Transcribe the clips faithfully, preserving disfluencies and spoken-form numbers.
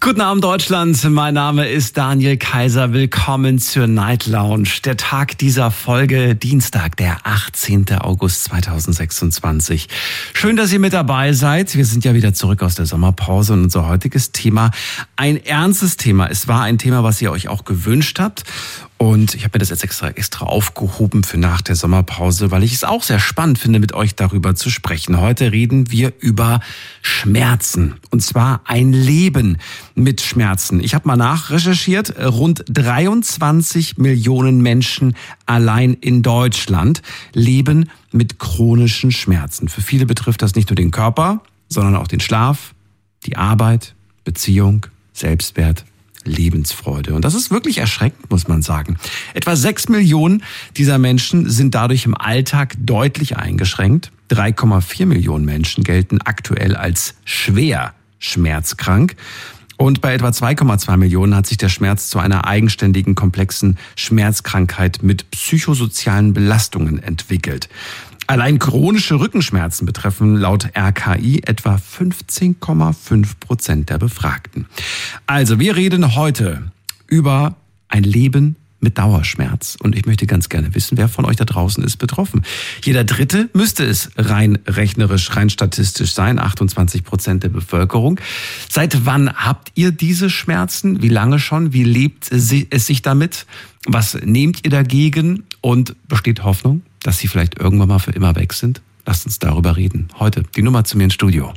Guten Abend Deutschland, mein Name ist Daniel Kaiser, willkommen zur Night Lounge. Der Tag dieser Folge, Dienstag, der achtzehnten August zweitausendsechsundzwanzig. Schön, dass ihr mit dabei seid. Wir sind ja wieder zurück aus der Sommerpause und unser heutiges Thema, ein ernstes Thema. Es war ein Thema, was ihr euch auch gewünscht habt. Und ich habe mir das jetzt extra, extra aufgehoben für nach der Sommerpause, weil ich es auch sehr spannend finde, mit euch darüber zu sprechen. Heute reden wir über Schmerzen. Und zwar ein Leben mit Schmerzen. Ich habe mal nachrecherchiert. Rund dreiundzwanzig Millionen Menschen allein in Deutschland leben mit chronischen Schmerzen. Für viele betrifft das nicht nur den Körper, sondern auch den Schlaf, die Arbeit, Beziehung, Selbstwert, Lebensfreude. Und das ist wirklich erschreckend, muss man sagen. Etwa sechs Millionen dieser Menschen sind dadurch im Alltag deutlich eingeschränkt. drei Komma vier Millionen Menschen gelten aktuell als schwer schmerzkrank. Und bei etwa zwei Komma zwei Millionen hat sich der Schmerz zu einer eigenständigen, komplexen Schmerzkrankheit mit psychosozialen Belastungen entwickelt. Allein chronische Rückenschmerzen betreffen laut R K I etwa fünfzehn Komma fünf Prozent der Befragten. Also, wir reden heute über ein Leben mit Dauerschmerz. Und ich möchte ganz gerne wissen, wer von euch da draußen ist betroffen. Jeder Dritte müsste es rein rechnerisch, rein statistisch sein, achtundzwanzig Prozent der Bevölkerung. Seit wann habt ihr diese Schmerzen? Wie lange schon? Wie lebt es sich damit? Was nehmt ihr dagegen? Und besteht Hoffnung, dass sie vielleicht irgendwann mal für immer weg sind? Lasst uns darüber reden. Heute die Nummer zu mir ins Studio.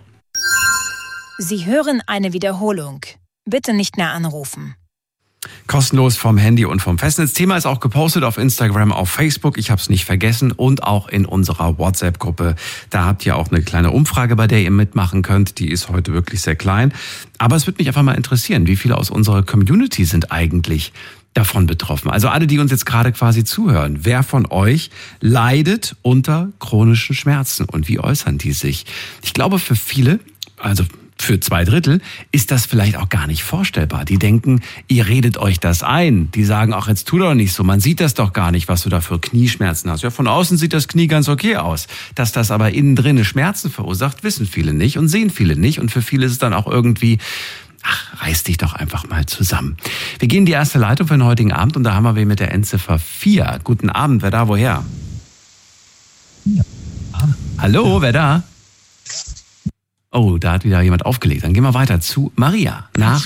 Sie hören eine Wiederholung. Bitte nicht mehr anrufen. Kostenlos vom Handy und vom Festnetz. Thema ist auch gepostet auf Instagram, auf Facebook. Ich habe es nicht vergessen. Und auch in unserer WhatsApp-Gruppe. Da habt ihr auch eine kleine Umfrage, bei der ihr mitmachen könnt. Die ist heute wirklich sehr klein. Aber es würde mich einfach mal interessieren, wie viele aus unserer Community sind eigentlich davon betroffen? Also alle, die uns jetzt gerade quasi zuhören. Wer von euch leidet unter chronischen Schmerzen? Und wie äußern die sich? Ich glaube, für viele, also für zwei Drittel, ist das vielleicht auch gar nicht vorstellbar. Die denken, ihr redet euch das ein. Die sagen auch, jetzt tu doch nicht so. Man sieht das doch gar nicht, was du da für Knieschmerzen hast. Ja, von außen sieht das Knie ganz okay aus. Dass das aber innen drin Schmerzen verursacht, wissen viele nicht und sehen viele nicht. Und für viele ist es dann auch irgendwie, ach, reiß dich doch einfach mal zusammen. Wir gehen in die erste Leitung für den heutigen Abend und da haben wir wen mit der Endziffer vier. Guten Abend, wer da, woher? Ja. Hallo, wer da? Oh, da hat wieder jemand aufgelegt. Dann gehen wir weiter zu Maria nach